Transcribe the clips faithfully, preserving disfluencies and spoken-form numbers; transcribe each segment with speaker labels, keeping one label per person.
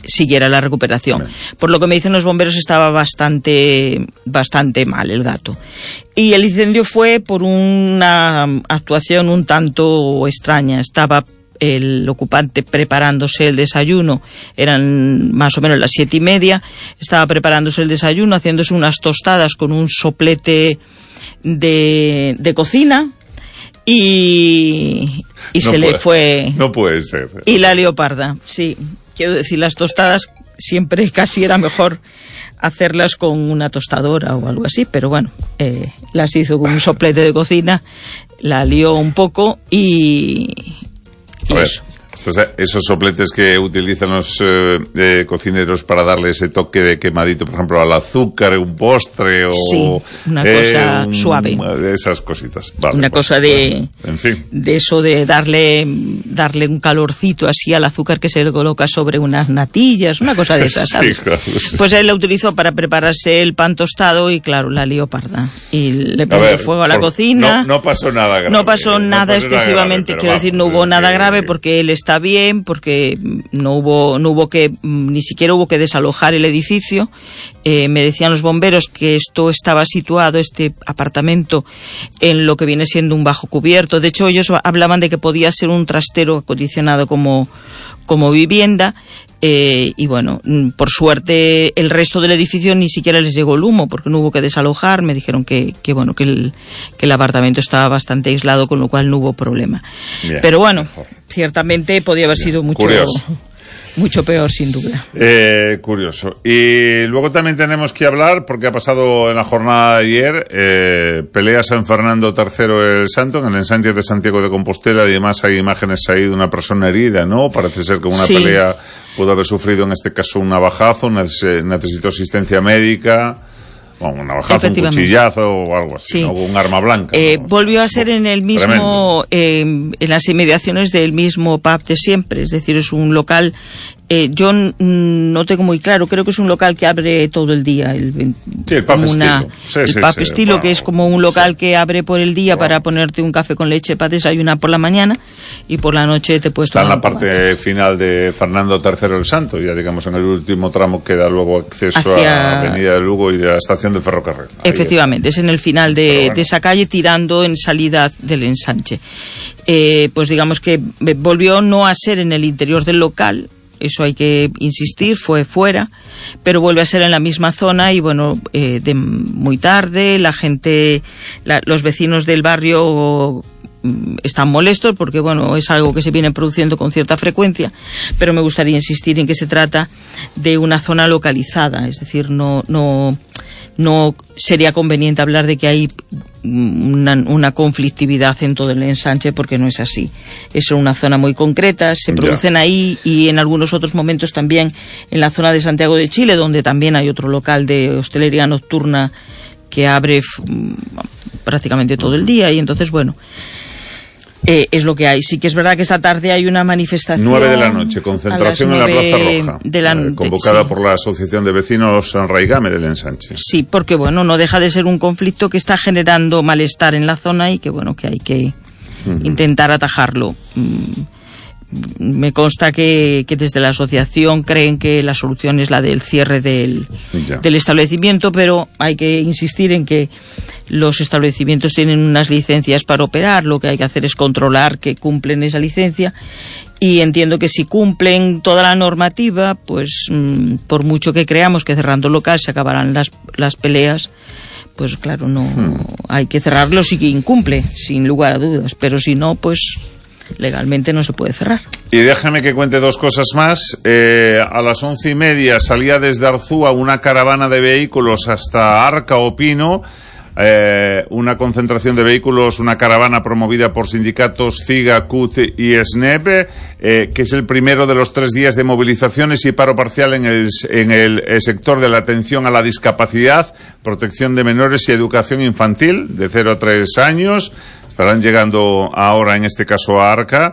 Speaker 1: siguiera la recuperación.
Speaker 2: Bien.
Speaker 1: Por lo que me dicen los bomberos, estaba bastante, bastante mal el gato. Y el incendio fue por una actuación un tanto extraña. Estaba el ocupante preparándose el desayuno, eran más o menos las siete y media, estaba preparándose el desayuno, haciéndose unas tostadas con un soplete de, de cocina y, y
Speaker 2: no
Speaker 1: se
Speaker 2: puede,
Speaker 1: le fue...
Speaker 2: No puede ser.
Speaker 1: Y la leoparda, sí. Quiero decir, las tostadas siempre casi era mejor hacerlas con una tostadora o algo así, pero bueno, eh, las hizo con un soplete de cocina, la lió un poco y...
Speaker 2: A ver, esos sopletes que utilizan los eh, eh, cocineros para darle ese toque de quemadito, por ejemplo, al azúcar, un postre o...
Speaker 1: Sí, una
Speaker 2: eh,
Speaker 1: cosa
Speaker 2: un,
Speaker 1: suave.
Speaker 2: De esas cositas. Vale,
Speaker 1: una
Speaker 2: pues,
Speaker 1: cosa de...
Speaker 2: Pues, en fin.
Speaker 1: De eso de darle darle un calorcito así al azúcar que se le coloca sobre unas natillas, una cosa de esas, ¿sabes?
Speaker 2: Sí, claro, sí.
Speaker 1: Pues él la utilizó para prepararse el pan tostado y, claro, la leoparda. Y le prendió
Speaker 2: a ver,
Speaker 1: fuego a la
Speaker 2: por,
Speaker 1: cocina.
Speaker 2: No, no pasó nada grave.
Speaker 1: No pasó nada
Speaker 2: no pasó
Speaker 1: excesivamente,
Speaker 2: nada grave,
Speaker 1: quiero
Speaker 2: vamos,
Speaker 1: decir, no hubo nada
Speaker 2: que...
Speaker 1: grave porque él está bien, porque no hubo no hubo que ni siquiera hubo que desalojar el edificio. Eh, me decían los bomberos que esto estaba situado, este apartamento, en lo que viene siendo un bajo cubierto. De hecho, ellos hablaban de que podía ser un trastero acondicionado como como vivienda, eh, y bueno, por suerte el resto del edificio ni siquiera les llegó el humo porque no hubo que desalojar. Me dijeron que, que bueno, que el, que el apartamento estaba bastante aislado, con lo cual no hubo problema. Bien, pero bueno, mejor. Ciertamente podía haber Bien, sido mucho
Speaker 2: curioso.
Speaker 1: Mucho peor, sin duda.
Speaker 2: Eh, curioso. Y luego también tenemos que hablar, porque ha pasado en la jornada de ayer, eh, pelea San Fernando tercero el Santo, en el ensanche de Santiago de Compostela, y además hay imágenes ahí de una persona herida, ¿no? Parece ser que una sí. pelea pudo haber sufrido, en este caso, un navajazo, necesitó asistencia médica... Bueno, un navajazo, un cuchillazo o algo así,
Speaker 1: sí.
Speaker 2: ¿no? Un arma blanca.
Speaker 1: Eh,
Speaker 2: ¿no?
Speaker 1: Volvió a ser en el mismo, eh, en las inmediaciones del mismo pub de siempre, es decir, es un local, eh, yo no tengo muy claro, creo que es un local que abre todo el día. El,
Speaker 2: sí, el pub
Speaker 1: una,
Speaker 2: estilo. Sí,
Speaker 1: el
Speaker 2: sí,
Speaker 1: pub
Speaker 2: sí,
Speaker 1: estilo,
Speaker 2: bueno,
Speaker 1: que es como un local
Speaker 2: sí.
Speaker 1: que abre por el día
Speaker 2: bueno.
Speaker 1: para ponerte un café con leche para desayunar por la mañana y por la noche te puedes
Speaker 2: Está en la parte
Speaker 1: tomar.
Speaker 2: final de Fernando tercero el Santo, ya digamos en el último tramo que da luego acceso
Speaker 1: Hacia...
Speaker 2: a la Avenida de Lugo y de la estación de ferrocarril. Ahí
Speaker 1: Efectivamente, es en el final de, bueno. de esa calle, tirando en salida del ensanche. Eh, pues digamos que volvió no a ser en el interior del local, eso hay que insistir, fue fuera, pero vuelve a ser en la misma zona y bueno, eh, de muy tarde, la gente, la, los vecinos del barrio están molestos porque bueno, es algo que se viene produciendo con cierta frecuencia, pero me gustaría insistir en que se trata de una zona localizada, es decir, no, no, no sería conveniente hablar de que hay una, una conflictividad en todo el ensanche, porque no es así. Es una zona muy concreta, se producen ya. ahí y en algunos otros momentos también en la zona de Santiago de Chile, donde también hay otro local de hostelería nocturna que abre f- prácticamente todo el día, y entonces bueno, Eh, es lo que hay. Sí que es verdad que esta tarde hay una manifestación.
Speaker 2: Nueve de la noche, concentración en la Plaza Roja,
Speaker 1: de la,
Speaker 2: eh, convocada
Speaker 1: sí.
Speaker 2: por la Asociación de Vecinos San Raigame del Ensanche.
Speaker 1: Sí, porque bueno, no deja de ser un conflicto que está generando malestar en la zona y que bueno, que hay que uh-huh. intentar atajarlo. Me consta que, que desde la asociación creen que la solución es la del cierre del, del establecimiento, pero hay que insistir en que los establecimientos tienen unas licencias para operar, lo que hay que hacer es controlar que cumplen esa licencia, y entiendo que si cumplen toda la normativa, pues mmm, por mucho que creamos que cerrando el local se acabarán las, las peleas, pues claro, no hmm. hay que cerrarlo si incumple, sin lugar a dudas, pero si no, pues legalmente no se puede cerrar.
Speaker 2: Y déjame que cuente dos cosas más. Eh, a las once y media salía desde Arzúa una caravana de vehículos hasta Arca o Pino, eh, una concentración de vehículos, una caravana promovida por sindicatos CIGA, C U T y S N E P, eh, que es el primero de los tres días de movilizaciones y paro parcial en el, en el, el sector de la atención a la discapacidad, protección de menores y educación infantil de cero a tres años. Estarán llegando ahora, en este caso, a Arca,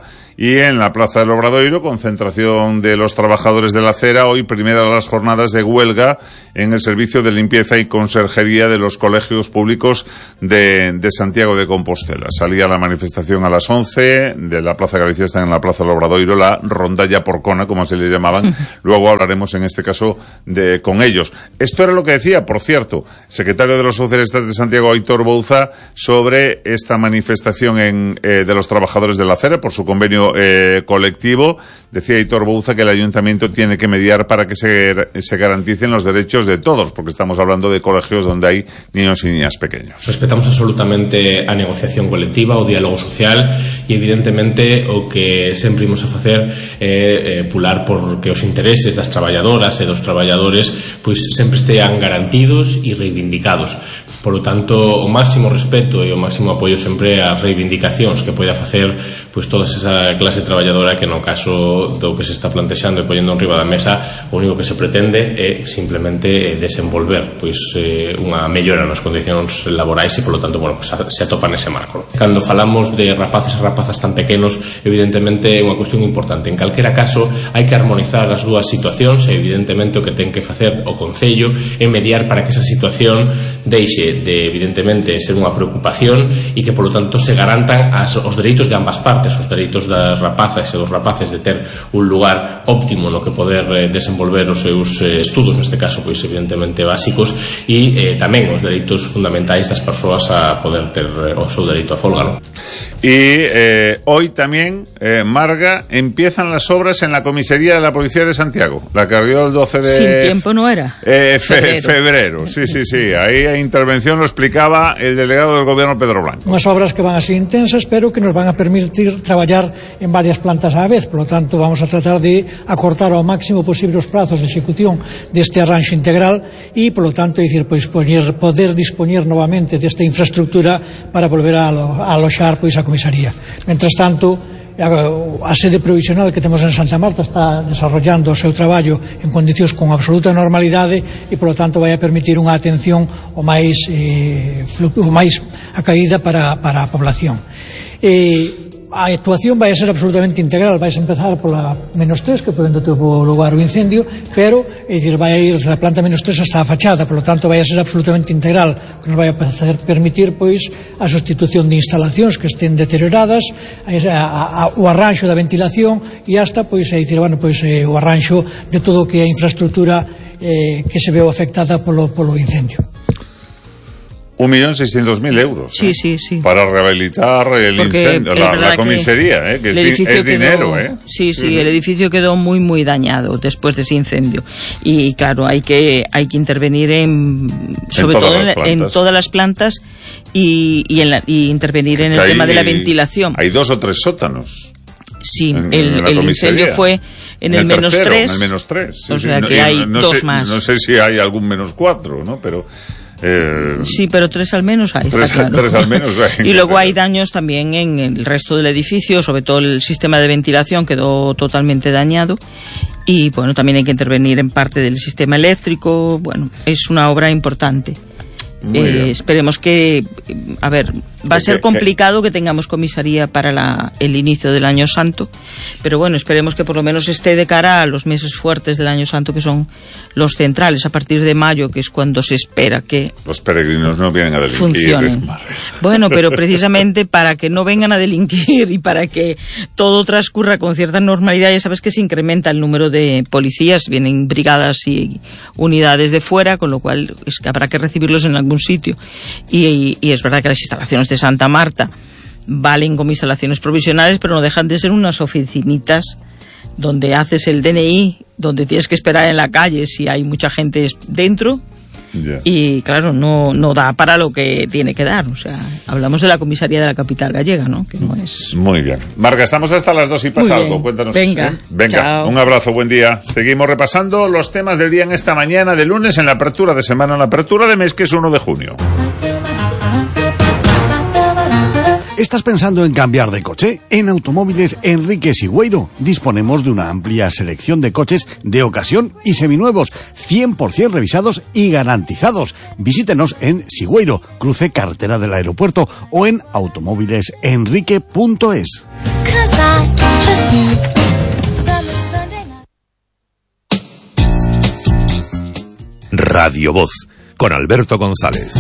Speaker 2: Y en la Plaza del Obradoiro, concentración de los trabajadores de la acera, hoy primera de las jornadas de huelga en el servicio de limpieza y conserjería de los colegios públicos de, de Santiago de Compostela. Salía la manifestación a las once, de la Plaza Galicia están en la Plaza del Obradoiro, la rondalla porcona, como se les llamaban. Luego hablaremos en este caso de, con ellos. Esto era lo que decía, por cierto, secretario de los socialistas de Santiago, Aitor Bouza, sobre esta manifestación en, eh, de los trabajadores de la acera por su convenio Eh, colectivo. Decía Aitor Bouza que el ayuntamiento tiene que mediar para que se, se garanticen los derechos de todos, porque estamos hablando de colegios donde hay niños y niñas pequeños.
Speaker 3: Respetamos absolutamente a negociación colectiva, o diálogo social, e evidentemente o que sempre imos a facer é eh, pular por que os intereses das traballadoras e dos traballadores pois sempre estean garantidos e reivindicados. Por lo tanto, o máximo respeto e o máximo apoio sempre ás reivindicacións que poida facer pois toda esa clase traballadora, que no caso do que se está plantexando e poñendo enriba da mesa, o único que se pretende é simplemente desenvolver pois eh, unha mellora nas condicións laborais e, por lo tanto, bueno, pues, se atopa nese marco. Cando falamos de rapaces e rapazas tan pequenos, evidentemente é unha cuestión importante. En calquera caso, hai que armonizar as dúas situacións e, evidentemente, o que ten que facer o Concello é mediar para que esa situación deixe de, evidentemente, ser unha preocupación e que, por lo tanto, se garantan as, os dereitos de ambas partes, os dereitos das rapazas e dos rapaces de ter un lugar óptimo no que poder eh, desenvolver os seus eh, estudos, neste caso, pois, evidentemente, básicos, e eh, tamén os dereitos fundamentais das persoas a poder ter eh, o seu dereito a folga, ¿no?
Speaker 2: Y eh, hoy también, eh, Marga, empiezan las obras en la comisaría de la Policía de Santiago, la que abrió el doce de...
Speaker 1: Sin tiempo no era.
Speaker 2: Eh, fe, febrero. febrero, sí, sí, sí. Ahí a intervención lo explicaba el delegado del Gobierno, Pedro Blanco.
Speaker 4: Unas obras que van a ser intensas, pero que nos van a permitir traballar en varias plantas a la vez. Por lo tanto, vamos a tratar de acortar ao máximo posible os prazos de ejecución deste arranxo integral e, por lo tanto, decir, pois, poner, poder dispoñer novamente desta infraestructura para volver a, a aloxar pois, a comisaría. Mientras tanto, a sede provisional que temos en Santa Marta está desarrollando o seu traballo en condicións con absoluta normalidade e, polo tanto, vai a permitir unha atención o máis, eh, o máis acaída para, para a población. E a actuación vai a ser absolutamente integral. Vais a empezar pola menos tres, que foi onde tuvo lugar o incendio, pero é dicir, vai a ir da planta menos tres hasta a fachada, por lo tanto vai a ser absolutamente integral, que nos vai a fazer permitir pois a sustitución de instalacións que estén deterioradas, a, a, a, o arranxo da ventilación e hasta pois, é dicir, bueno, pois, eh, o arranxo de todo o que é a infraestructura eh, que se veu afectada polo, polo incendio.
Speaker 2: Un millón seiscientos mil euros.
Speaker 1: Sí,
Speaker 2: ¿eh?
Speaker 1: sí, sí.
Speaker 2: Para rehabilitar el
Speaker 1: Porque
Speaker 2: incendio, la, la comisaría, ¿eh? Que es, di, es
Speaker 1: quedó,
Speaker 2: dinero, ¿eh?
Speaker 1: Sí, sí, sí, el edificio quedó muy, muy dañado después de ese incendio. Y claro, hay que, hay que intervenir en, sobre en todo en, en todas las plantas y, y, en la, y intervenir en el hay, tema de la ventilación.
Speaker 2: Hay dos o tres sótanos.
Speaker 1: Sí,
Speaker 2: en,
Speaker 1: el,
Speaker 2: en
Speaker 1: el incendio fue en, en el, el menos
Speaker 2: tercero,
Speaker 1: tres.
Speaker 2: En el menos tres. Sí,
Speaker 1: o sea
Speaker 2: sí,
Speaker 1: que
Speaker 2: no,
Speaker 1: hay
Speaker 2: no
Speaker 1: dos
Speaker 2: sé,
Speaker 1: más.
Speaker 2: No sé si hay algún menos cuatro, ¿no? Pero... Eh,
Speaker 1: sí, pero tres al menos hay,
Speaker 2: tres,
Speaker 1: está claro.
Speaker 2: Tres al menos hay.
Speaker 1: Y luego hay daños también en el resto del edificio, sobre todo el sistema de ventilación quedó totalmente dañado. Y bueno, también hay que intervenir en parte del sistema eléctrico. Bueno, es una obra importante. Eh, esperemos que, a ver, va a ser complicado que tengamos comisaría para la, el inicio del Año Santo, pero bueno, esperemos que por lo menos esté de cara a los meses fuertes del Año Santo, que son los centrales, a partir de mayo, que es cuando se espera que
Speaker 2: los peregrinos no vienen a delinquir.
Speaker 1: Funcionen. Bueno, pero precisamente para que no vengan a delinquir y para que todo transcurra con cierta normalidad, ya sabes que se incrementa el número de policías, vienen brigadas y unidades de fuera, con lo cual es que habrá que recibirlos en algún sitio. Y, y, y es verdad que las instalaciones de Santa Marta valen como instalaciones provisionales, pero no dejan de ser unas oficinitas donde haces el D N I, donde tienes que esperar en la calle si hay mucha gente dentro. Yeah. Y claro, no, no da para lo que tiene que dar. O sea, hablamos de la comisaría de la capital gallega, ¿no? Que no es...
Speaker 2: Muy bien. Marga, estamos hasta las dos y pasa algo. Cuéntanos.
Speaker 1: Venga.
Speaker 2: ¿eh? Venga,
Speaker 1: chao.
Speaker 2: Un abrazo, buen día. Seguimos repasando los temas del día en esta mañana de lunes, en la apertura de semana, en la apertura de mes, que es uno de junio.
Speaker 5: ¿Estás pensando en cambiar de coche? En Automóviles Enrique Sigüeiro disponemos de una amplia selección de coches de ocasión y seminuevos, cien por ciento revisados y garantizados. Visítenos en Sigüeiro, cruce carretera del aeropuerto, o en automóviles enrique punto es.
Speaker 6: Radio Voz, con Alberto González.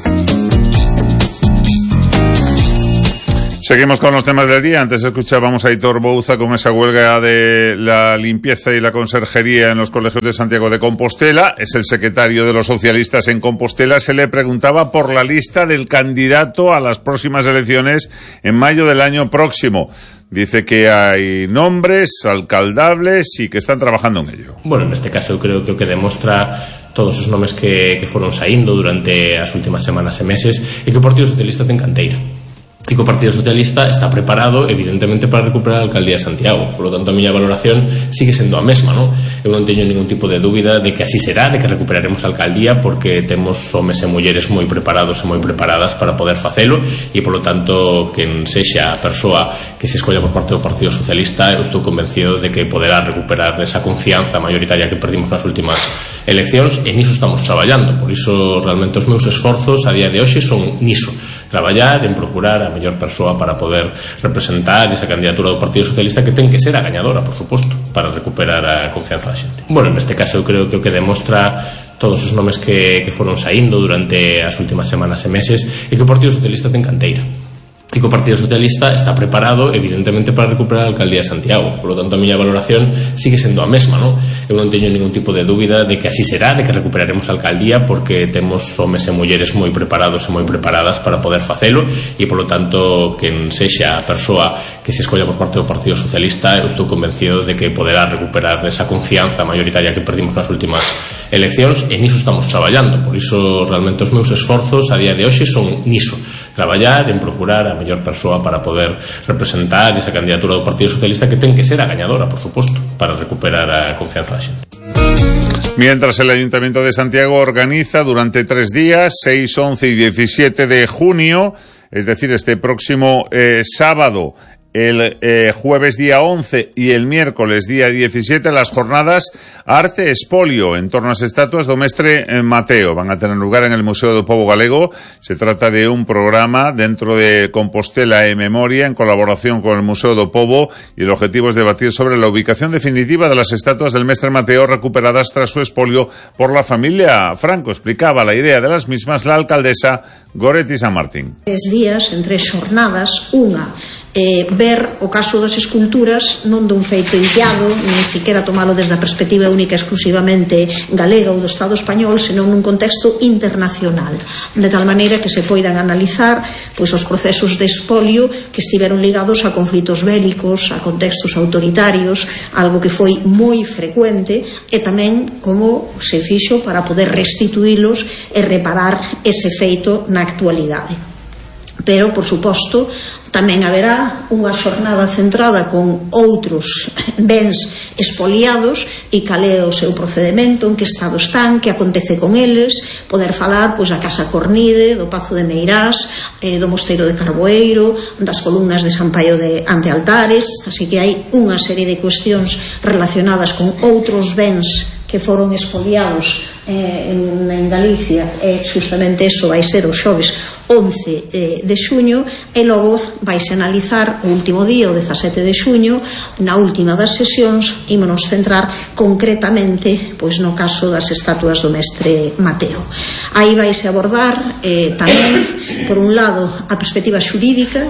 Speaker 2: Seguimos con los temas del día. Antes escuchábamos a Aitor Bouza con esa huelga de la limpieza y la conserjería en los colegios de Santiago de Compostela. Es el secretario de los socialistas en Compostela. Se le preguntaba por la lista del candidato a las próximas elecciones en mayo del año próximo. Dice que hay nombres alcaldables y que están trabajando en ello.
Speaker 3: Bueno, en este caso eu creo que o que demostra todos os nomes que, que foron saindo durante as últimas semanas e meses e que o Partido Socialista ten canteira. E que o Partido Socialista está preparado, evidentemente, para recuperar a alcaldía de Santiago. Por lo tanto, a miña valoración sigue sendo a mesma, non? Eu non teño ningún tipo de dúbida de que así será, de que recuperaremos a alcaldía, porque temos homes e mulleres moi preparados e moi preparadas para poder facelo, e, por lo tanto, quen sexa a persoa que se escolla por parte do Partido Socialista, eu estou convencido de que poderá recuperar esa confianza mayoritaria que perdimos nas últimas eleccións, e niso estamos traballando. Por iso, realmente, os meus esforzos a día de hoxe son niso. Traballar en procurar a mellor persoa para poder representar esa candidatura do Partido Socialista, que ten que ser a gañadora, por suposto, para recuperar a confianza da xente. Bueno, neste caso eu creo que o que demostra todos os nomes que, que foron saindo durante as últimas semanas e meses é que o Partido Socialista ten canteira. E que o Partido Socialista está preparado, evidentemente, para recuperar a alcaldía de Santiago. Por lo tanto, a miña valoración sigue sendo a mesma, non? Eu non teño ningún tipo de dúbida de que así será, de que recuperaremos a alcaldía, porque temos homes e mulleres moi preparados e moi preparadas para poder facelo, e, por lo tanto, quen sexa a persoa que se escolla por parte do Partido Socialista, eu estou convencido de que poderá recuperar esa confianza mayoritaria que perdimos nas últimas eleccións, e niso estamos traballando. Por iso, realmente, os meus esforzos a día de hoxe son niso. Traballar en procurar a mellor persoa para poder representar esa candidatura do Partido Socialista, que ten que ser a gañadora, por suposto, para recuperar a confianza da xente.
Speaker 2: Mientras el Ayuntamiento de Santiago organiza durante tres días, seis, once y diecisiete de junio, es decir, este próximo eh, sábado, el eh, jueves día once y el miércoles día diecisiete, las jornadas Arte Espolio en torno a las estatuas do Mestre Mateo. Van a tener lugar en el Museo do Pobo Galego. Se trata de un programa dentro de Compostela e Memoria en colaboración con el Museo do Pobo, y el objetivo es debatir sobre la ubicación definitiva de las estatuas del Mestre Mateo recuperadas tras su espolio por la familia Franco. Explicaba la idea de las mismas la alcaldesa Goretti San Martín.
Speaker 7: Tres días, en tres jornadas, unha Eh, ver o caso das esculturas non dun feito illado, nin siquiera tomalo desde a perspectiva única exclusivamente galega ou do Estado español, senón nun contexto internacional, de tal maneira que se poidan analizar pois os procesos de espolio que estiveron ligados a conflitos bélicos, a contextos autoritarios, algo que foi moi frecuente, e tamén como se fixo para poder restituílos e reparar ese feito na actualidade. Pero, por suposto, tamén haberá unha xornada centrada con outros bens expoliados e cal é o seu procedimento, en que estado están, que acontece con eles, poder falar pois da Casa Cornide, do Pazo de Meirás, eh, do Mosteiro de Carboeiro, das columnas de San Paio de Antealtares. Así que hai unha serie de cuestións relacionadas con outros bens que foron expoliados eh, en, en Galicia, e justamente eso vai ser o xoves once eh, de xuño, e logo vais analizar o último día, o dezasete de xuño, na última das sesións, ímonos centrar concretamente pois no caso das estatuas do Mestre Mateo. Aí vais abordar eh, tamén, por un lado, a perspectiva xurídica,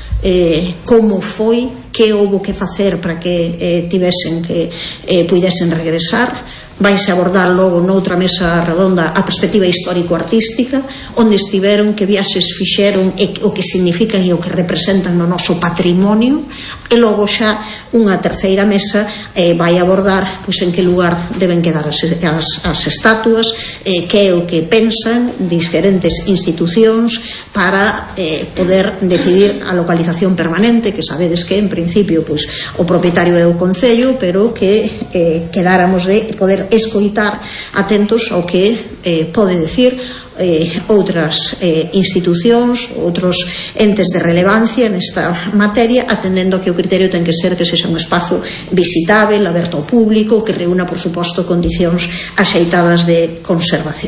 Speaker 7: eh, como foi, que houbo que facer para que eh, tivesen que eh, puidesen regresar. Vais abordar logo noutra mesa redonda a perspectiva histórico-artística, onde estiveron, que viaxes fixeron e o que significan e o que representan no noso patrimonio, e logo xa unha terceira mesa eh, vai abordar pois en que lugar deben quedar as, as, as estatuas, eh, que é o que pensan diferentes institucións para eh, poder decidir a localización permanente, que sabedes que en principio pois o propietario é o Concello, pero que eh, quedáramos de poder escoitar atentos ao que eh, pode decir eh, outras eh, institucións, outros entes de relevancia nesta materia, atendendo a que o criterio ten que ser que sexa un espazo visitável, aberto ao público, que reúna, por suposto, condicións axeitadas de conservación.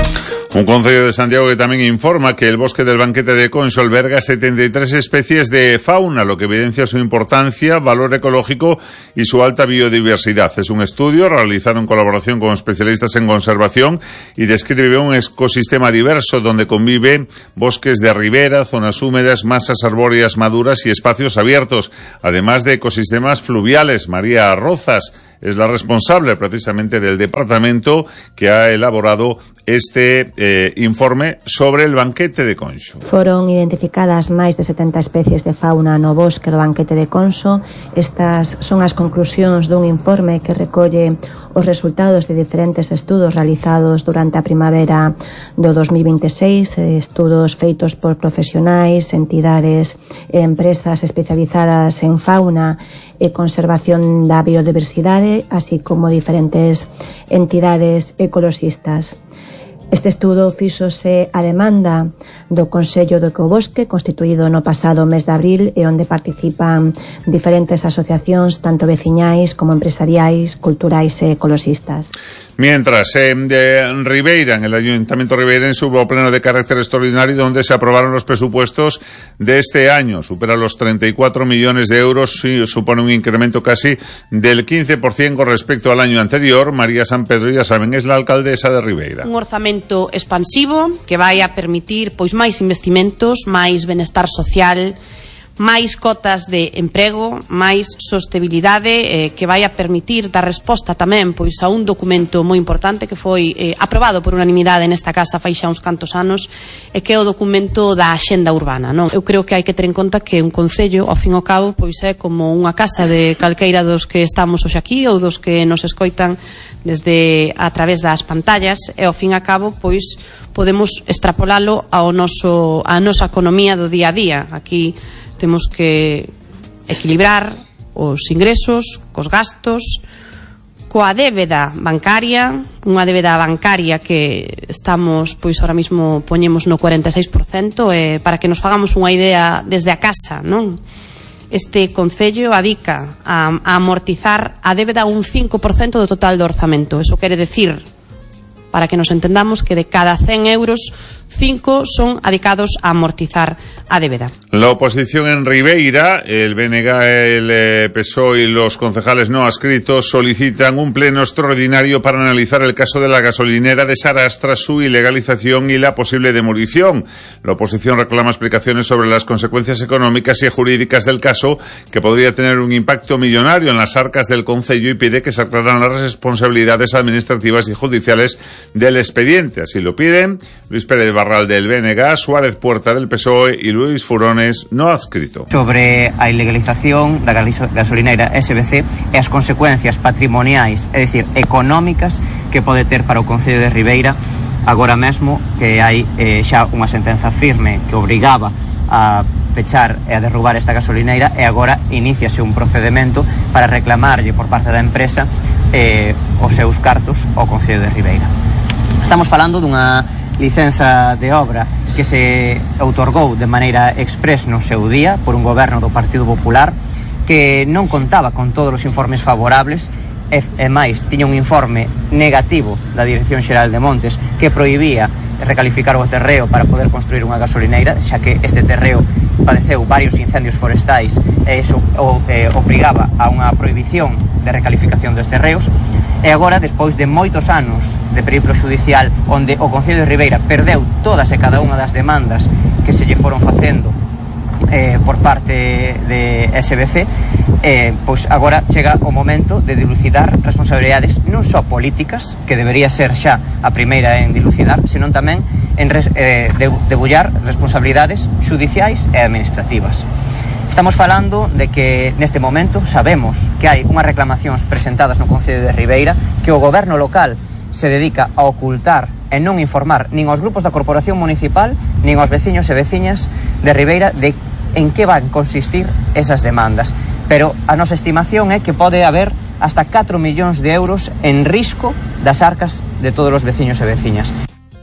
Speaker 2: Un Concello de Santiago que también informa que el bosque del Banquete de Conxo alberga setenta y tres especies de fauna, lo que evidencia su importancia, valor ecológico y su alta biodiversidad. Es un estudio realizado en colaboración con especialistas en conservación y describe un ecosistema diverso donde conviven bosques de ribera, zonas húmedas, masas arbóreas maduras y espacios abiertos, además de ecosistemas fluviales. María Rozas es la responsable precisamente del departamento que ha elaborado este eh, informe sobre el Banquete de Conxo.
Speaker 8: Foron identificadas máis de setenta especies de fauna no bosque do Banquete de Conxo. Estas son as conclusións dun informe que recolle os resultados de diferentes estudos realizados durante a primavera do dos mil vinte e seis, estudos feitos por profesionais, entidades e empresas especializadas en fauna e conservación da biodiversidade, así como diferentes entidades ecoloxistas. Este estudo fíxose a demanda do Consello do Ecobosque, constituído no pasado mes de abril, e onde participan diferentes asociacións, tanto veciñais como empresariais, culturais e ecoloxistas.
Speaker 2: Mientras, en eh, Ribeira, en el Ayuntamiento ribeirense, hubo pleno de carácter extraordinario donde se aprobaron los presupuestos de este año. Supera los treinta y cuatro millones de euros y supone un incremento casi del quince por ciento con respecto al año anterior. María San Pedro, ya saben, es la alcaldesa de Ribeira.
Speaker 9: Un orzamento expansivo que vai a permitir pois máis investimentos, máis benestar social, máis cotas de emprego, máis sostenibilidade, eh, que vai a permitir dar resposta tamén pois a un documento moi importante que foi eh, aprobado por unanimidade nesta casa fai xa uns cantos anos, e que é o documento da Axenda Urbana, non? Eu creo que hai que ter en conta que un concello, ao fin e ao cabo, pois é como unha casa de calqueira dos que estamos hoxe aquí ou dos que nos escoitan desde a través das pantallas, e ao fin e ao cabo, pois podemos extrapolalo ao noso a nosa economía do día a día. Aquí temos que equilibrar os ingresos cos gastos, coa débeda bancaria, unha débeda bancaria que estamos, pois ahora mismo poñemos no cuarenta e seis por cento, e para que nos fagamos unha idea desde a casa, non? Este Concello adica a, a amortizar a débeda un cinco por cento do total do orzamento. Eso quere decir, para que nos entendamos, que de cada cen euros, cinco son dedicados a amortizar a débeda.
Speaker 2: La oposición en Ribeira, el B N G, el eh, P S O E y los concejales no adscritos solicitan un pleno extraordinario para analizar el caso de la gasolinera de Saras tras su ilegalización y la posible demolición. La oposición reclama explicaciones sobre las consecuencias económicas y jurídicas del caso, que podría tener un impacto millonario en las arcas del concello, y pide que se aclaren las responsabilidades administrativas y judiciales del expediente. Así lo piden Luis Pérez Barral del B N G, Suárez Puerta del P S O E y Luis Furones no adscrito.
Speaker 10: Sobre a ilegalización da gasolineira S B C e as consecuencias patrimoniais, é dicir, económicas, que pode ter para o Concello de Ribeira, agora mesmo que hai eh, xa unha sentenza firme que obrigaba a pechar e a derrubar esta gasolineira, e agora iníciase un procedimento para reclamarlle por parte da empresa eh, os seus cartos ao Concello de Ribeira. Estamos falando dunha licenza de obra que se outorgou de maneira express no seu día por un goberno do Partido Popular, que non contaba con todos os informes favorables, e, e máis, tiña un informe negativo da Dirección Xeral de Montes que prohibía recalificar o terreo para poder construir unha gasolineira, xa que este terreo padeceu varios incendios forestais e iso o, eh, obrigaba a unha prohibición de recalificación dos terreos. E agora, despois de moitos anos de periplo judicial, onde o Concello de Ribeira perdeu todas e cada unha das demandas que se lle foron facendo eh, por parte de S B C, eh, pois agora chega o momento de dilucidar responsabilidades non só políticas, que debería ser xa a primeira en dilucidar, senón tamén en res, eh, de, debullar responsabilidades judiciais e administrativas. Estamos falando de que neste momento sabemos que hai unhas reclamacións presentadas no Concello de Ribeira que o goberno local se dedica a ocultar e non informar nin aos grupos da corporación municipal nin aos veciños e veciñas de Ribeira de en que van consistir esas demandas. Pero a nosa estimación é que pode haber hasta catro millóns de euros en risco das arcas de todos os veciños e veciñas.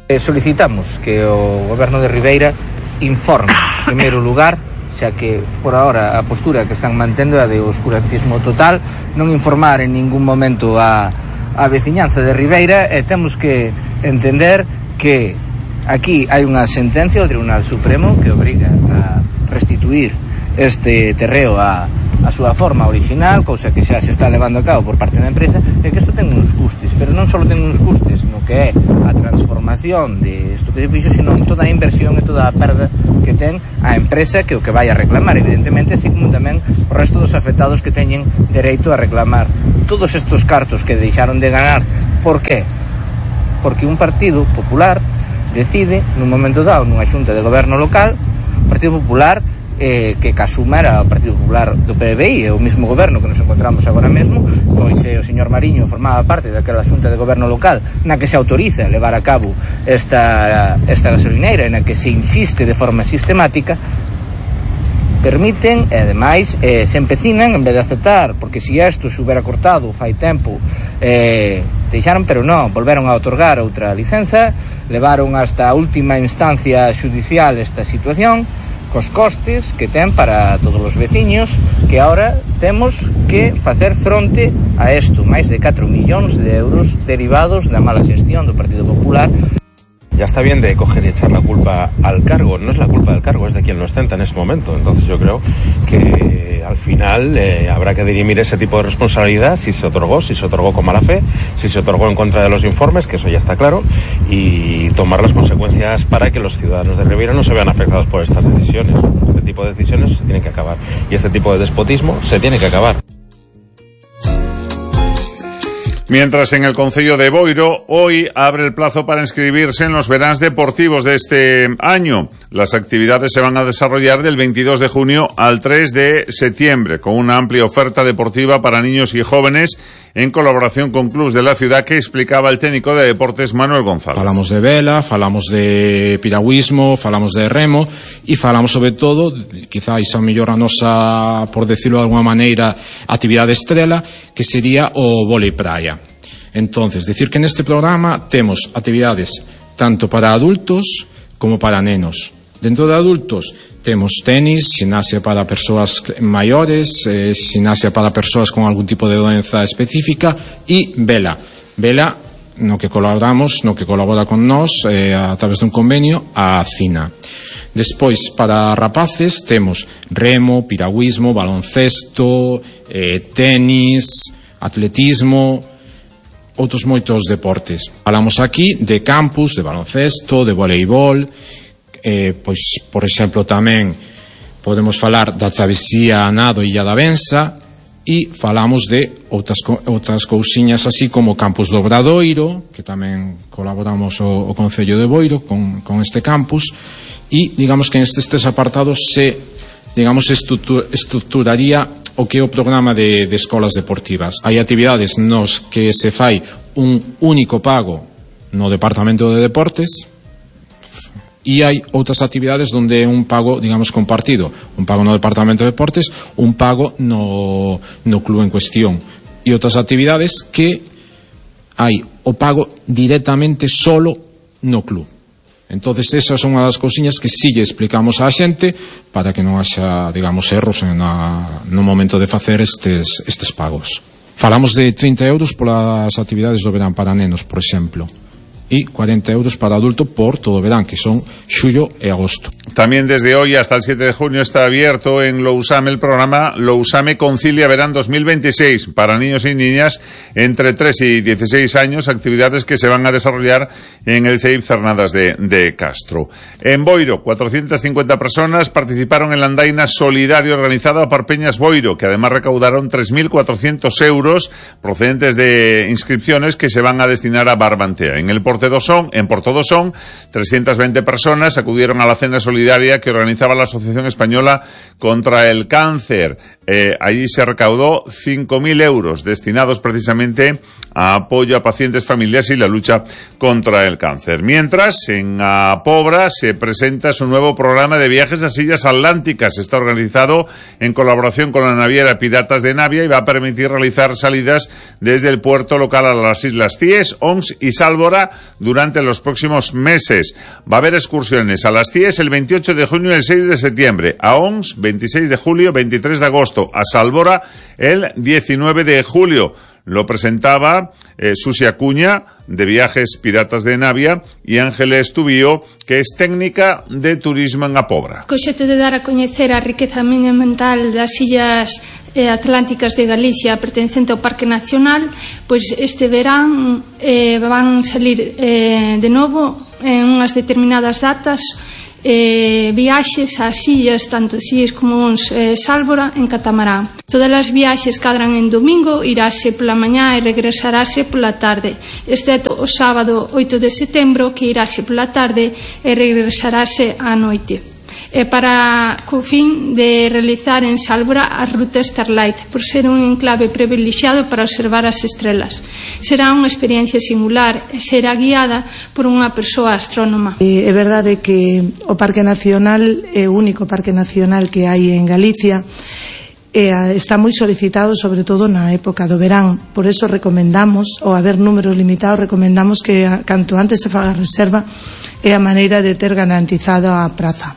Speaker 11: Eh, solicitamos que o Goberno de Ribeira informe, en primeiro lugar, xa que por ahora a postura que están mantendo é de oscurantismo total, non informar en ningún momento a, a veciñanza de Ribeira, e temos que entender que aquí hai unha sentencia do Tribunal Supremo que obriga a restituir este terreo a a súa forma original, cousa que xa se está levando a cabo por parte da empresa, e que isto ten uns custes, pero non só ten uns custes no que é a transformación de isto que se fixo, sino en toda a inversión e toda a perda que ten a empresa que o que vai a reclamar, evidentemente, así como tamén o resto dos afectados que teñen dereito a reclamar todos estos cartos que deixaron de ganar. Por qué? Porque un partido popular decide, nun momento dado, nunha xunta de goberno local, o Partido Popular Eh, que casuma era o Partido Popular do P B I, e o mesmo goberno que nos encontramos agora mesmo, pois eh, o señor Mariño formaba parte daquela xunta de goberno local na que se autoriza levar a cabo esta, esta gasolineira, na que se insiste de forma sistemática, permiten e ademais eh, se empecinan en vez de aceptar, porque se isto se hubiera cortado fai tempo, eh, deixaron, pero non, volveron a otorgar outra licenza, levaron hasta a última instancia judicial esta situación, cos costes que ten para todos os veciños, que ahora temos que facer fronte a isto, máis de catro millóns de euros derivados da mala xestión do Partido Popular.
Speaker 12: Ya está bien de coger y echar la culpa al cargo, no es la culpa del cargo, es de quien lo ostenta en ese momento. Entonces yo creo que al final eh, habrá que dirimir ese tipo de responsabilidad, si se otorgó, si se otorgó con mala fe, si se otorgó en contra de los informes, que eso ya está claro, y tomar las consecuencias para que los ciudadanos de Ribeira no se vean afectados por estas decisiones. Este tipo de decisiones se tienen que acabar y este tipo de despotismo se tiene que acabar.
Speaker 2: Mientras en el concello de Boiro, hoy abre el plazo para inscribirse en los veranos deportivos de este año. Las actividades se van a desarrollar del veintidós de junio al tres de septiembre, con una amplia oferta deportiva para niños y jóvenes, en colaboración con clubes de la ciudad, que explicaba el técnico de deportes Manuel González.
Speaker 13: Falamos de vela, falamos de piragüismo, falamos de remo e falamos sobre todo, quizáis a mellor a nosa, por decirlo de alguna maneira, actividade estrela, que sería o vólei praia. Entonces, decir que neste programa temos actividades tanto para adultos como para nenos. Dentro de adultos temos tenis, gimnasia para persoas maiores, eh, gimnasia para persoas con algún tipo de doenza específica e vela. Vela no que colaboramos, no que colabora con nós eh, a través dun convenio a CINA. Despois, para rapaces temos remo, piragüismo, baloncesto, eh, tenis, atletismo, outros moitos deportes. Falamos aquí de campus, de baloncesto, de voleibol, eh, pois, por exemplo, tamén podemos falar da travesía a nado Illa da Benza, e falamos de outras, outras cousiñas así como campus do Obradoiro, que tamén colaboramos o, o Concello de Boiro con, con este campus, e digamos que nestes tres apartados se, digamos, estructuraría o que é o programa de, de escolas deportivas. Hai actividades nos que se fai un único pago no Departamento de Deportes e hai outras actividades onde é un pago, digamos, compartido. Un pago no Departamento de Deportes, un pago no, no club en cuestión. E outras actividades que hai o pago directamente solo no club. Entonces esas son unha das cousiñas que si lle explicamos á xente para que non haxa, digamos, erros en a, no momento de facer estes, estes pagos. Falamos de trinta euros polas actividades do verán para nenos, por exemplo, y cuarenta euros para adulto por todo verán, que son xullo e agosto.
Speaker 2: También desde hoy hasta el siete de junio está abierto en Lousame el programa Lousame Concilia Verán dos mil veintiséis para niños y niñas entre tres y dieciséis años, actividades que se van a desarrollar en el C E I P Cernadas de, de Castro. En Boiro, cuatrocientas cincuenta personas participaron en la andaina solidaria organizada por Peñas Boiro, que además recaudaron tres mil cuatrocientos euros procedentes de inscripciones que se van a destinar a Barbantea. En el Portedosón, en Portodosón, trescientas veinte personas acudieron a la cena solidaria solidaria que organizaba la Asociación Española contra el Cáncer. Eh, allí se recaudó cinco mil euros destinados precisamente a apoyo a pacientes, familias y la lucha contra el cáncer. Mientras, en Apobra se presenta su nuevo programa de viajes a sillas atlánticas. Está organizado en colaboración con la naviera Piratas de Navia y va a permitir realizar salidas desde el puerto local a las islas Cies, Ons y Sálvora durante los próximos meses. Va a haber excursiones a las Cies el veintiocho de junio y el seis de septiembre, a Ons veintiséis de julio, veintitrés de agosto, a Sálvora el diecinueve de julio. Lo presentaba eh, Susi Acuña, de Viajes Piratas de Navia, y Ángeles Tubío, que es técnica de turismo en Apobra.
Speaker 14: Co xeito de dar a coñecer a riqueza ambiental das illas eh, atlánticas de Galicia pertencente ao Parque Nacional, pois este verán eh, van salir eh, de novo en unhas determinadas datas Eh, viaxes ás illas tanto Cies como Ons eh, Sálvora en catamarán. Todas as viaxes cadran en domingo, iráse pola mañá e regresarase pola tarde, excepto o sábado oito de setembro, que iráse pola tarde e regresarase á noite. E para co fin de realizar en Sálvora a ruta Starlight, por ser un enclave privilexiado para observar as estrelas. Será unha experiencia singular e será guiada por unha persoa astrónoma.
Speaker 15: É verdade que o Parque Nacional é o único parque nacional que hai en Galicia, e está moi solicitado, sobre todo na época do verán. Por eso recomendamos, ao haber números limitados, recomendamos que canto antes se faga reserva é a maneira de ter garantizada a praza.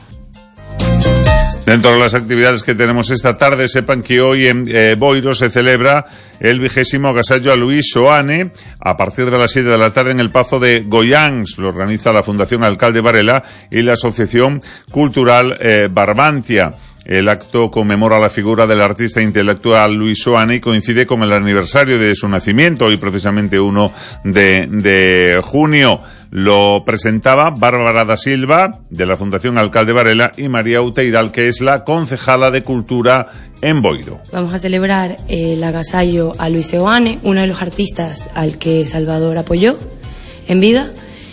Speaker 2: Dentro de las actividades que tenemos esta tarde, sepan que hoy en eh, Boiro se celebra el vigésimo agasallo a Luis Soane a partir de las siete de la tarde en el Pazo de Goyans. Lo organiza la Fundación Alcalde Varela y la Asociación Cultural eh, Barbantia. El acto conmemora la figura del artista intelectual Luis Soane y coincide con el aniversario de su nacimiento, hoy precisamente uno de, de junio. Lo presentaba Bárbara da Silva, de la Fundación Alcalde Varela, y María Uteiral, que es la concejala de Cultura en Boiro.
Speaker 16: Vamos a celebrar el agasallo a Luis Soane, uno de los artistas al que Salvador apoyó en vida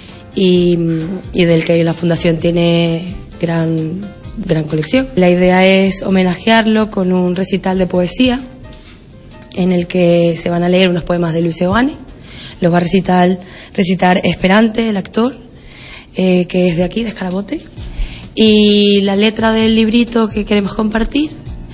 Speaker 16: y, y del que la Fundación tiene gran, gran colección. La idea es homenajearlo con un recital de poesía en el que se van a leer unos poemas de Luis Soane. Lo va a recitar, recitar Esperante, el actor, eh, que es de aquí, de Escarabote. Y la letra del librito que queremos compartir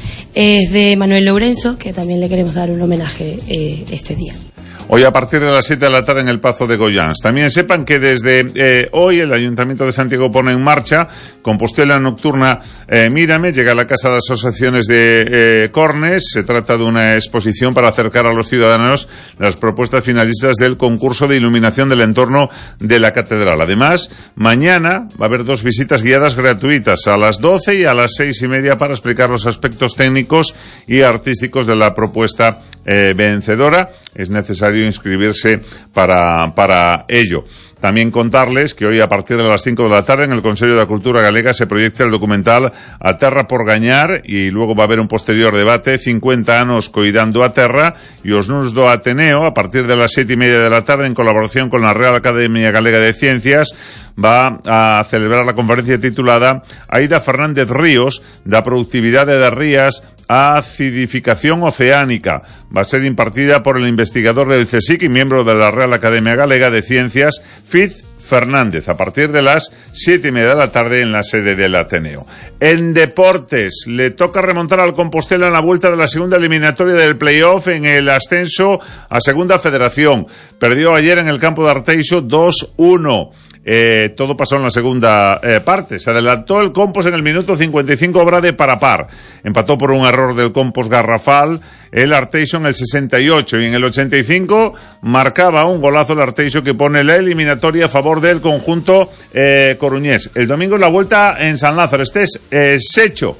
Speaker 16: es de Manuel Lourenço, que también le queremos dar un homenaje eh, este día.
Speaker 2: Hoy a partir de las siete de la tarde en el Pazo de Goyans. También sepan que desde eh, hoy el Ayuntamiento de Santiago pone en marcha Compostela Nocturna eh, Mírame. Llega a la Casa de Asociaciones de eh, Cornes. Se trata de una exposición para acercar a los ciudadanos las propuestas finalistas del concurso de iluminación del entorno de la catedral. Además, mañana va a haber dos visitas guiadas gratuitas, a las doce y a las seis y media, para explicar los aspectos técnicos y artísticos de la propuesta eh, vencedora. Es necesario inscribirse para, para ello. También contarles que hoy a partir de las cinco de la tarde en el Consello de Cultura Galega se proyecta el documental A Terra por Gañar, y luego va a haber un posterior debate, cincuenta anos coidando a terra y os nuns do Ateneo, a partir de las siete y media de la tarde en colaboración con la Real Academia Galega de Ciencias. Va a celebrar la conferencia titulada Aida Fernández Ríos, da productividade das rías a acidificación oceánica. Va a ser impartida por el investigador del CSIC y miembro de la Real Academia Galega de Ciencias, Fitz Fernández, a partir de las siete y media de la tarde en la sede del Ateneo. En deportes, le toca remontar al Compostela en la vuelta de la segunda eliminatoria del playoff en el ascenso a Segunda Federación. Perdió ayer en el campo de Arteixo dos uno. Eh, todo pasó en la segunda eh, parte. Se adelantó el Compos en el minuto cincuenta y cinco, obra de Parapar. Empató por un error del Compos garrafal el Arteixo en el sesenta y ocho, y en el ochenta y cinco marcaba un golazo el Arteixo que pone la eliminatoria a favor del conjunto eh, coruñés. El domingo en la vuelta en San Lázaro. Este es eh, Secho,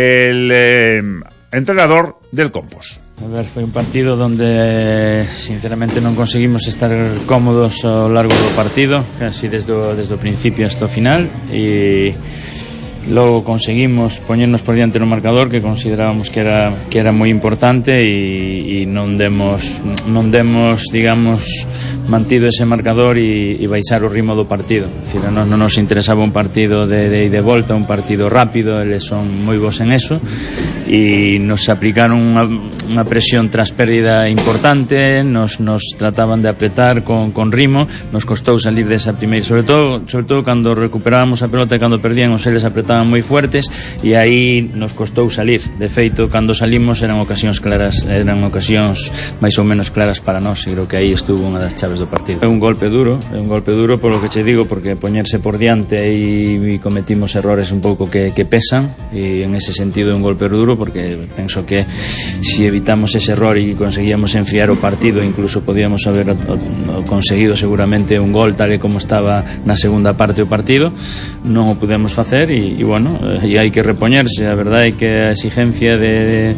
Speaker 2: el eh, entrenador del Compos.
Speaker 17: A ver, foi un partido donde sinceramente non conseguimos estar cómodos ao largo do partido, casi desde o, desde o principio hasta o final, e logo conseguimos poñernos por diante no marcador, que considerábamos que era que era moi importante, e, e non demos non demos, digamos, mantido ese marcador e, e baixar o ritmo do partido. Decir, non, non nos interesaba un partido de, de, de volta, un partido rápido, eles son moi bons en eso, e nos aplicaron unha, unha presión tras pérdida importante, nos, nos trataban de apretar con, con ritmo, nos costou salir desa primeira, sobre todo, sobre todo cando recuperábamos a pelota e cando perdían, os eles apretaban moi fuertes, e aí nos costou salir. De feito, cando salimos eran ocasións claras, eran ocasións máis ou menos claras para nós, e creo que aí estuvo unha das chaves do partido. É un golpe duro, é un golpe duro polo que che digo, porque poñerse por diante e, e cometimos errores un pouco que, que pesan, e en ese sentido é un golpe duro, porque penso que si evitamos ese error e conseguíamos enfriar o partido, incluso podíamos haber conseguido seguramente un gol tal e como estaba na segunda parte do partido. Non o pudemos facer, e, e bueno, e hai que repoñerse. A verdade é que a exigencia de,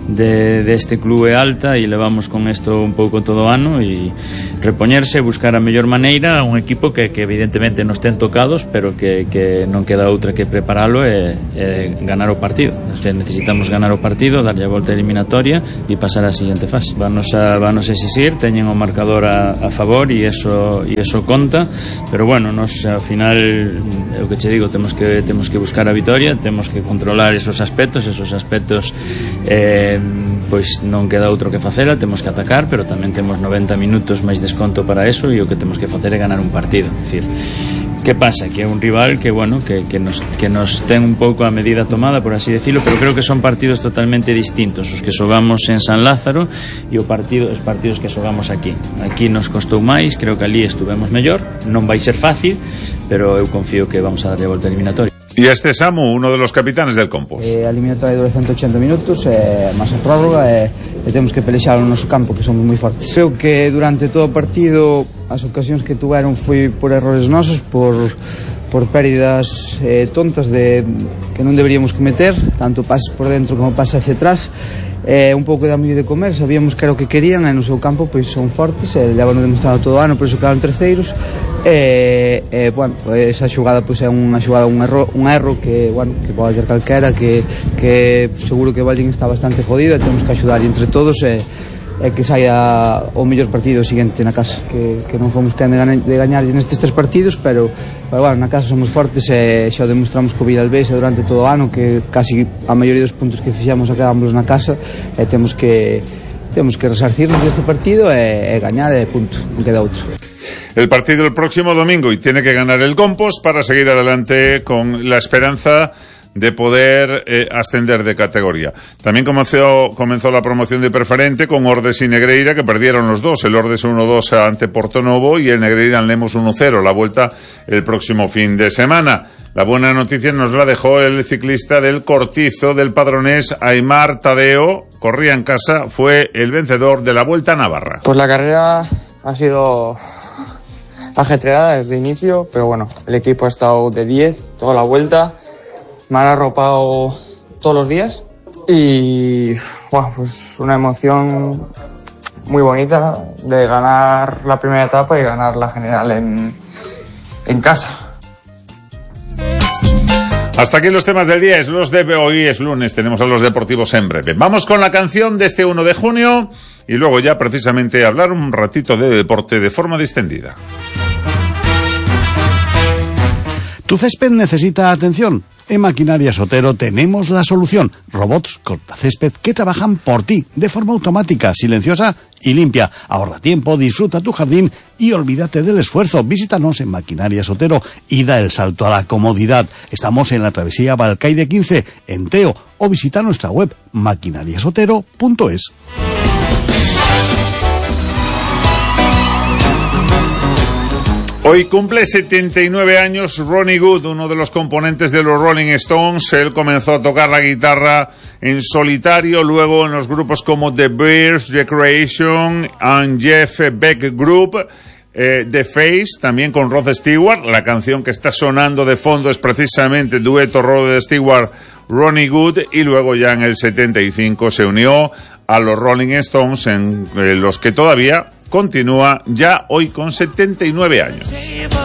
Speaker 17: de, de este club é alta, e levamos con isto un pouco todo o ano, e repoñerse, buscar a mellor maneira a un equipo que, que evidentemente nos ten tocados, pero que, que non queda outra que preparalo e, e ganar o partido. Necesitamos ganar o partido, darlle a volta eliminatoria e pasar á seguinte fase. Vanos a, vanos a exixir, teñen o marcador a, a favor, e eso, e eso conta, pero bueno, nos ao final, é o que che digo, temos que temos que buscar a vitoria, temos que controlar esos aspectos, esos aspectos eh, pois non queda outro que facela, temos que atacar, pero tamén temos noventa minutos máis desconto para eso, e o que temos que facer é ganar un partido. É dicir, que pasa? Que é un rival que, bueno, que, que, nos, que nos ten un pouco a medida tomada, por así decirlo, pero creo que son partidos totalmente distintos os que xogamos en San Lázaro e o partido, os partidos que xogamos aquí. Aquí nos costou máis, creo que ali estuvemos mellor, non vai ser fácil, pero eu confío que vamos a darlle a volta eliminatoria.
Speaker 2: Y este Samu, uno de los capitanes del Compos.
Speaker 18: Eh, a eliminatoria dura ciento ochenta minutos, eh, máis a prórroga, e eh, temos que pelexar no noso campo, que somos moi fortes. Creo que durante todo o partido as ocasións que tuveron foi por errores nosos, por, por pérdidas eh, tontas de, que non deberíamos cometer, tanto pases por dentro como pases hacia atrás. Eh, un pouco de amigo de comer, sabíamos que era o que querían, e no seu campo pois son fortes, e levan demostrado todo o ano, por iso quedaron terceiros. E, e bueno, esa xogada pois é unha xogada, un erro, un erro que, bueno, que pode hacer calquera, que, que seguro que Valín está bastante jodido, e temos que axudar entre todos, e, e que saia o mellor partido seguinte na casa, que, que non fomos quen de, de gañar nestes tres partidos, pero, pero bueno, na casa somos fortes, e xa demostramos co Villalbesa durante todo o ano, que casi a maioría dos puntos que fixamos a quedámoslos na casa, e temos que temos que resarcirnos deste partido e, e gañar, e punto, non queda outro.
Speaker 2: El partido el próximo domingo, y tiene que ganar el Compos para seguir adelante con la esperanza de poder eh, ascender de categoría. También comenzó, comenzó la promoción de preferente con Ordes y Negreira, que perdieron los dos, el Ordes uno dos ante Portonovo y el Negreira en Lemos uno cero, la vuelta el próximo fin de semana. La buena noticia nos la dejó el ciclista del Cortizo del Padronés, Aimar Tadeo, corría en casa, fue el vencedor de la Vuelta a Navarra.
Speaker 19: Pues la carrera ha sido ajetreada desde el inicio, pero bueno, el equipo ha estado de diez toda la vuelta, me han arropado todos los días y bueno, pues una emoción muy bonita de ganar la primera etapa y ganar la general en, en casa.
Speaker 2: Hasta aquí los temas del día, es los de hoy, es lunes, tenemos a los deportivos en breve. Vamos con la canción de este uno de junio y luego ya precisamente hablar un ratito de deporte de forma distendida.
Speaker 5: ¿Tu césped necesita atención? En Maquinaria Sotero tenemos la solución. Robots cortacésped que trabajan por ti de forma automática, silenciosa y limpia. Ahorra tiempo, disfruta tu jardín y olvídate del esfuerzo. Visítanos en Maquinaria Sotero y da el salto a la comodidad. Estamos en la travesía Balcaide quince, en Teo, o visita nuestra web maquinaria sotero punto es.
Speaker 2: Hoy cumple setenta y nueve años Ronnie Wood, uno de los componentes de los Rolling Stones. Él comenzó a tocar la guitarra en solitario, luego en los grupos como The Bears, The Creation and Jeff Beck Group, eh, The Face, también con Rod Stewart. La canción que está sonando de fondo es precisamente el dueto Rod Stewart, Ronnie Wood, y luego ya en el setenta y cinco se unió a los Rolling Stones, en eh, los que todavía continúa ya hoy con setenta y nueve años.